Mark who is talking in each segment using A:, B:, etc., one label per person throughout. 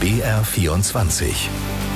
A: BR24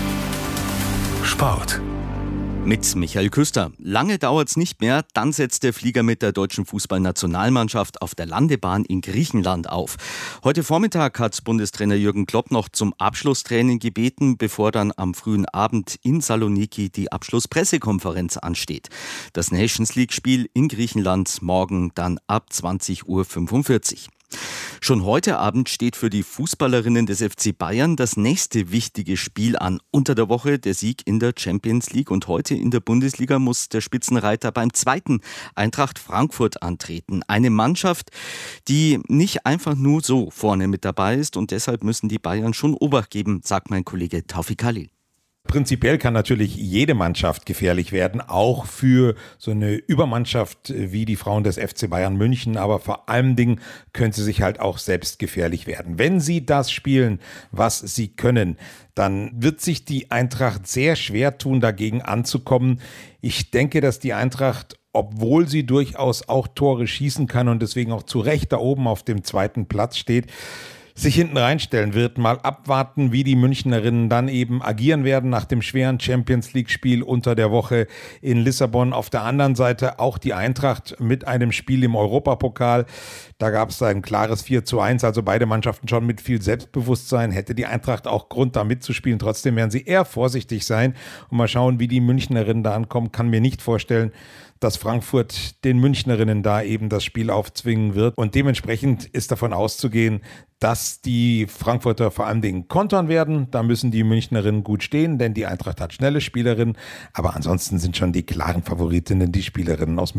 A: Sport.
B: Mit Michael Küster. Lange dauert's nicht mehr, dann setzt der Flieger mit der deutschen Fußballnationalmannschaft auf der Landebahn in Griechenland auf. Heute Vormittag hat Bundestrainer Jürgen Klopp noch zum Abschlusstraining gebeten, bevor dann am frühen Abend in Saloniki die Abschlusspressekonferenz ansteht. Das Nations-League-Spiel in Griechenland morgen dann ab 20:45 Uhr. Schon heute Abend steht für die Fußballerinnen des FC Bayern das nächste wichtige Spiel an. Unter der Woche der Sieg in der Champions League und heute in der Bundesliga muss der Spitzenreiter beim zweiten Eintracht Frankfurt antreten. Eine Mannschaft, die nicht einfach nur so vorne mit dabei ist und deshalb müssen die Bayern schon Obacht geben, sagt mein Kollege Taufik Khalil.
C: Prinzipiell kann natürlich jede Mannschaft gefährlich werden, auch für so eine Übermannschaft wie die Frauen des FC Bayern München, aber vor allen Dingen können sie sich halt auch selbst gefährlich werden. Wenn sie das spielen, was sie können, dann wird sich die Eintracht sehr schwer tun, dagegen anzukommen. Ich denke, dass die Eintracht, obwohl sie durchaus auch Tore schießen kann und deswegen auch zu Recht da oben auf dem zweiten Platz steht, sich hinten reinstellen wird, mal abwarten, wie die Münchnerinnen dann eben agieren werden nach dem schweren Champions-League-Spiel unter der Woche in Lissabon. Auf der anderen Seite auch die Eintracht mit einem Spiel im Europapokal. Da gab es ein klares 4:1, also beide Mannschaften schon mit viel Selbstbewusstsein. Hätte die Eintracht auch Grund, da mitzuspielen. Trotzdem werden sie eher vorsichtig sein und mal schauen, wie die Münchnerinnen da ankommen. Kann mir nicht vorstellen, dass Frankfurt den Münchnerinnen da eben das Spiel aufzwingen wird. Und dementsprechend ist davon auszugehen, dass die Frankfurter vor allen Dingen kontern werden. Da müssen die Münchnerinnen gut stehen, denn die Eintracht hat schnelle Spielerinnen. Aber ansonsten sind schon die klaren Favoritinnen die Spielerinnen aus München.